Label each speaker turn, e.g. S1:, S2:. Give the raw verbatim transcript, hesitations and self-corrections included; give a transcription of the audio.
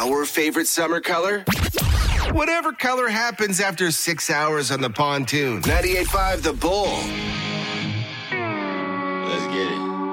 S1: our favorite summer color? Whatever color happens after six hours on the pontoon. ninety-eight point five The Bull.